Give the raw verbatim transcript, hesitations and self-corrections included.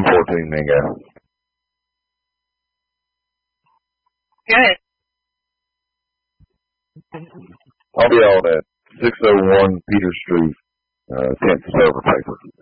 I'm fourteen, Mingo. Good. I'll be out at six oh one Peter Street, uh, tenth server paper.